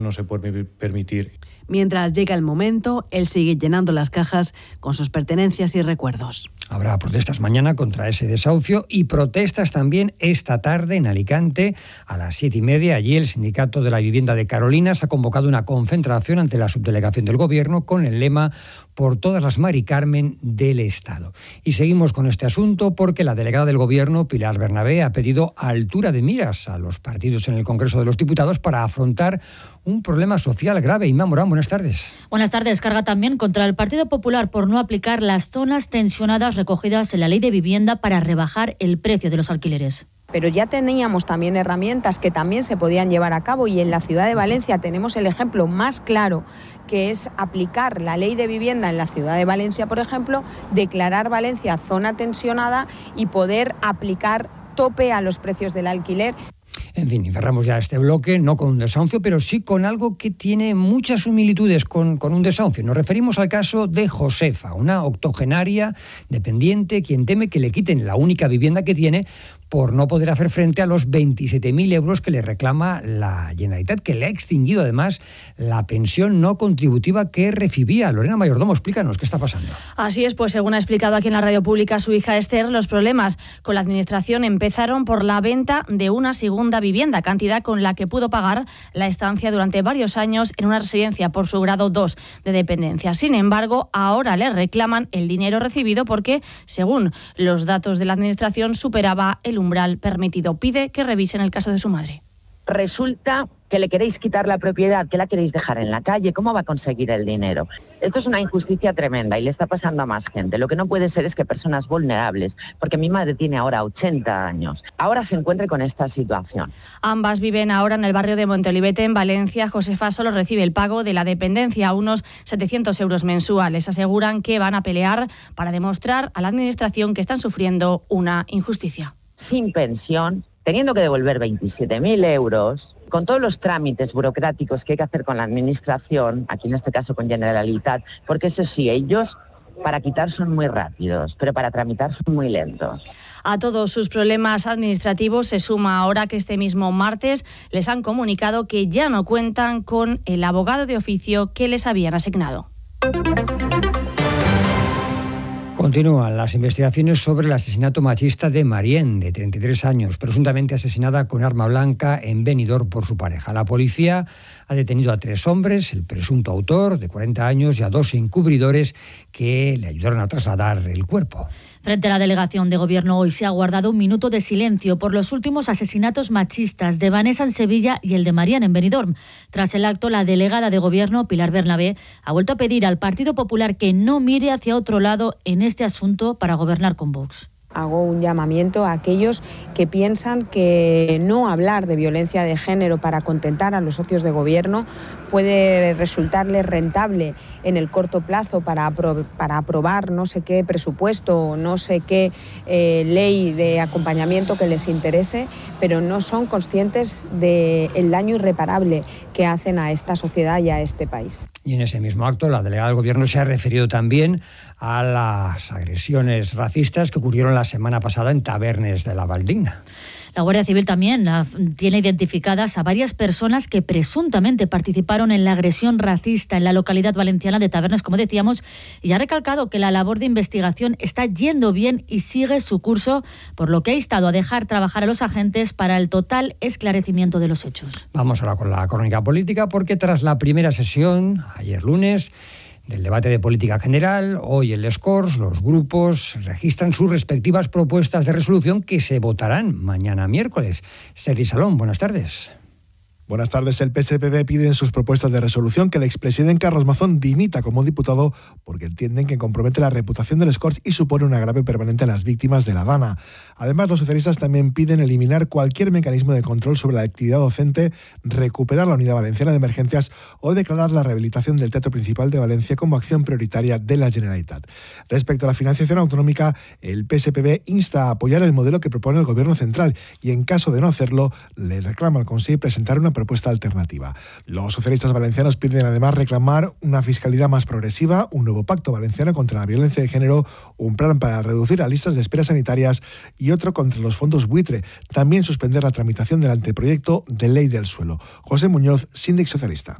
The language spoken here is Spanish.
No se puede permitir. Mientras llega el momento, él sigue llenando las cajas con sus pertenencias y recuerdos. Habrá protestas mañana contra ese desahucio y protestas también esta tarde en Alicante a las 7:30. Allí el Sindicato de la Vivienda de Carolinas ha convocado una concentración ante la subdelegación del Gobierno con el lema "Por todas las Mari Carmen del Estado". Y seguimos con este asunto porque la delegada del Gobierno, Pilar Bernabé, ha pedido altura de miras a los partidos en el Congreso de los Diputados para afrontar un problema social grave. Inma Morán, buenas tardes. Buenas tardes. Carga también contra el Partido Popular por no aplicar las zonas tensionadas recogidas en la Ley de Vivienda para rebajar el precio de los alquileres. Pero ya teníamos también herramientas que también se podían llevar a cabo y en la ciudad de Valencia tenemos el ejemplo más claro, que es aplicar la Ley de Vivienda en la ciudad de Valencia, por ejemplo, declarar Valencia zona tensionada y poder aplicar tope a los precios del alquiler. En fin, y cerramos ya este bloque, no con un desahucio, pero sí con algo que tiene muchas similitudes con un desahucio. Nos referimos al caso de Josefa, una octogenaria dependiente, quien teme que le quiten la única vivienda que tiene por no poder hacer frente a los 27.000 euros que le reclama la Generalitat, que le ha extinguido además la pensión no contributiva que recibía. Lorena Mayordomo, explícanos qué está pasando. Así es, pues según ha explicado aquí en la radio pública su hija Esther, los problemas con la administración empezaron por la venta de una segunda vivienda, cantidad con la que pudo pagar la estancia durante varios años en una residencia por su grado 2 de dependencia. Sin embargo, ahora le reclaman el dinero recibido porque, según los datos de la administración, superaba el umbral permitido. Pide que revisen el caso de su madre. Resulta que le queréis quitar la propiedad, que la queréis dejar en la calle. ¿Cómo va a conseguir el dinero? Esto es una injusticia tremenda y le está pasando a más gente. Lo que no puede ser es que personas vulnerables, porque mi madre tiene ahora 80 años, ahora se encuentre con esta situación. Ambas viven ahora en el barrio de Montolivete, en Valencia. Josefa solo recibe el pago de la dependencia, unos 700 euros mensuales. Aseguran que van a pelear para demostrar a la administración que están sufriendo una injusticia. Sin pensión, teniendo que devolver 27.000 euros, con todos los trámites burocráticos que hay que hacer con la administración, aquí en este caso con Generalitat, porque eso sí, ellos para quitar son muy rápidos, pero para tramitar son muy lentos. A todos sus problemas administrativos se suma ahora que este mismo martes les han comunicado que ya no cuentan con el abogado de oficio que les habían asignado. Continúan las investigaciones sobre el asesinato machista de Marién, de 33 años, presuntamente asesinada con arma blanca en Benidorm por su pareja. La policía ha detenido a 3 hombres, el presunto autor, de 40 años, y a 2 encubridores que le ayudaron a trasladar el cuerpo. Frente a la delegación de Gobierno hoy se ha guardado un minuto de silencio por los últimos asesinatos machistas de Vanessa en Sevilla y el de Marián en Benidorm. Tras el acto, la delegada de Gobierno, Pilar Bernabé, ha vuelto a pedir al Partido Popular que no mire hacia otro lado en este asunto para gobernar con Vox. Hago un llamamiento a aquellos que piensan que no hablar de violencia de género para contentar a los socios de gobierno puede resultarles rentable en el corto plazo para aprobar no sé qué presupuesto o no sé qué ley de acompañamiento que les interese, pero no son conscientes del daño irreparable que hacen a esta sociedad y a este país. Y en ese mismo acto, la delegada del Gobierno se ha referido también a las agresiones racistas que ocurrieron la semana pasada en Tavernes de la Valldigna. La Guardia Civil también tiene identificadas a varias personas que presuntamente participaron en la agresión racista en la localidad valenciana de Tavernes, como decíamos, y ha recalcado que la labor de investigación está yendo bien y sigue su curso, por lo que ha instado a dejar trabajar a los agentes para el total esclarecimiento de los hechos. Vamos ahora con la crónica política, porque tras la primera sesión, ayer lunes, del debate de política general, hoy en Les Corts, los grupos registran sus respectivas propuestas de resolución que se votarán mañana miércoles. Sergi Salón, buenas tardes. Buenas tardes. El PSPB pide en sus propuestas de resolución que el expresidente Carlos Mazón dimita como diputado porque entienden que compromete la reputación de Les Corts y supone un agravio permanente a las víctimas de la Dana. Además, los socialistas también piden eliminar cualquier mecanismo de control sobre la actividad docente, recuperar la Unidad Valenciana de Emergencias o declarar la rehabilitación del Teatro Principal de Valencia como acción prioritaria de la Generalitat. Respecto a la financiación autonómica, el PSPB insta a apoyar el modelo que propone el Gobierno central y, en caso de no hacerlo, le reclama al Consell presentar una propuesta alternativa. Los socialistas valencianos piden además reclamar una fiscalidad más progresiva, un nuevo pacto valenciano contra la violencia de género, un plan para reducir las listas de espera sanitarias y otro contra los fondos buitre. También suspender la tramitación del anteproyecto de ley del suelo. José Muñoz, síndic socialista.